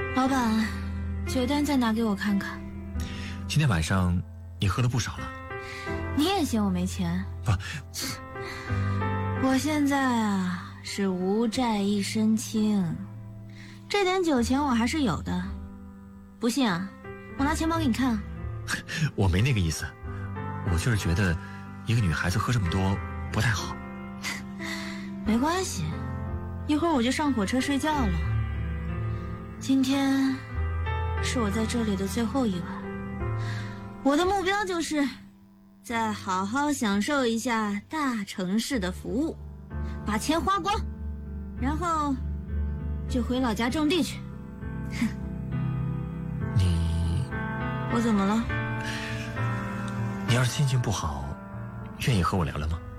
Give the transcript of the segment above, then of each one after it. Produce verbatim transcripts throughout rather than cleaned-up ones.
老板，酒单再拿给我看看。 今天晚上你喝了不少了。 你也嫌我没钱？ 不， 我现在啊是无债一身轻，这点酒钱我还是有的。不信啊，我拿钱包给你看。 我没那个意思，我就是觉得一个女孩子喝这么多不太好。 没关系，一会儿我就上火车睡觉了。今天是我在这里的最后一晚，我的目标就是再好好享受一下大城市的服务，把钱花光，然后就回老家种地去。 你我怎么了？ 你要是心情不好，愿意和我聊聊吗？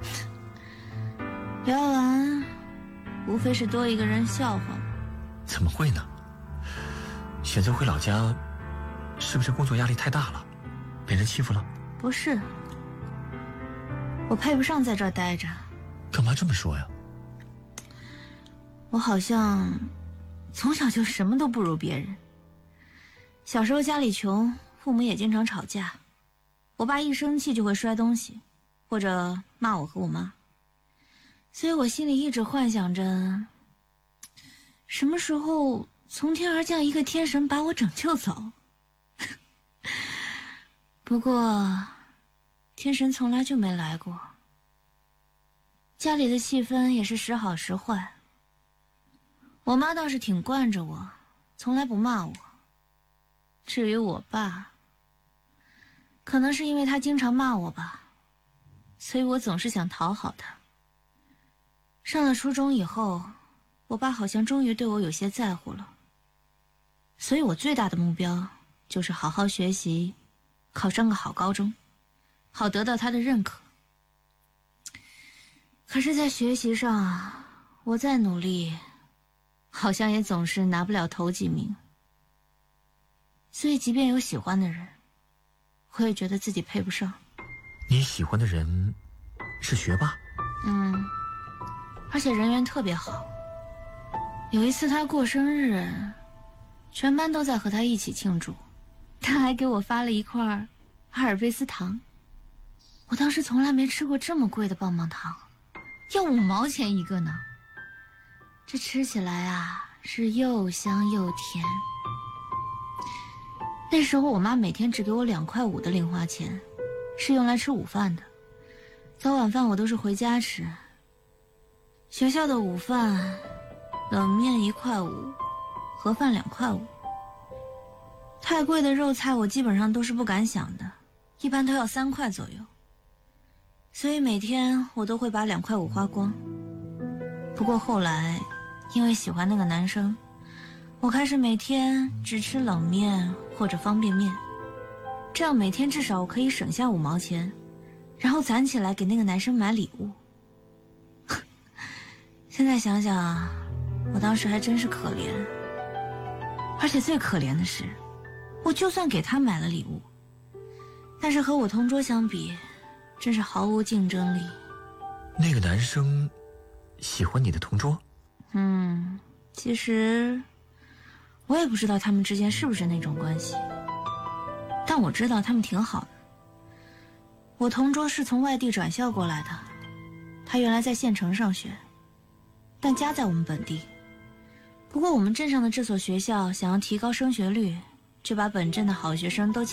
聊完无非是多一个人笑话。 怎么会呢？选择回老家，是不是工作压力太大了，被人欺负了？ 不是，我配不上在这儿待着。 干嘛这么说呀？ 我好像从小就什么都不如别人。小时候家里穷，父母也经常吵架，我爸一生气就会摔东西，或者骂我和我妈，所以我心里一直幻想着，什么时候从天而降一个天神把我拯救走。不过天神从来就没来过。家里的气氛也是时好时坏，我妈倒是挺惯着我，从来不骂我。至于我爸，可能是因为他经常骂我吧，所以我总是想讨好他。上了初中以后，我爸好像终于对我有些在乎了，所以我最大的目标就是好好学习，考上个好高中，好得到他的认可。可是在学习上，我再努力，好像也总是拿不了头几名。所以即便有喜欢的人，我也觉得自己配不上。 你喜欢的人是学霸？ 嗯，而且人缘特别好。有一次他过生日，全班都在和他一起庆祝，他还给我发了一块阿尔卑斯糖。我当时从来没吃过这么贵的棒棒糖，要五毛钱一个呢。这吃起来啊，是又香又甜。那时候我妈每天只给我两块五的零花钱，是用来吃午饭的。早晚饭我都是回家吃。学校的午饭，冷面一块五，盒饭两块五。太贵的肉菜我基本上都是不敢想的，一般都要三块左右。所以每天我都会把两块五花光。不过后来，因为喜欢那个男生，我开始每天只吃冷面或者方便面，这样每天至少我可以省下五毛钱，然后攒起来给那个男生买礼物。现在想想啊，我当时还真是可怜。而且最可怜的是，我就算给他买了礼物，但是和我同桌相比，真是毫无竞争力。 那个男生喜欢你的同桌？ 嗯，其实我也不知道他们之间是不是那种关系，但我知道他们挺好的。我同桌是从外地转校过来的，他原来在县城上学，但家在我们本地。不过我们镇上的这所学校想要提高升学率，就把本镇的好学生都